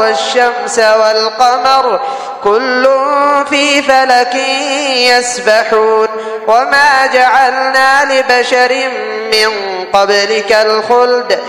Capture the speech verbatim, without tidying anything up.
والشمس والقمر كل في فلك يسبحون وما جعلنا لبشر من قبلك الخلد